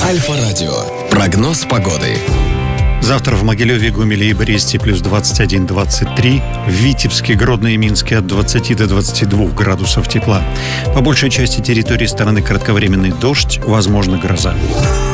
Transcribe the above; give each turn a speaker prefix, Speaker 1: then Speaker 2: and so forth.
Speaker 1: Альфа-радио. Прогноз погоды.
Speaker 2: Завтра в Могилеве, Гомеле и Бресте плюс 21-23. В Витебске, Гродно и Минске от 20 до 22 градусов тепла. По большей части территории страны кратковременный дождь, возможно гроза.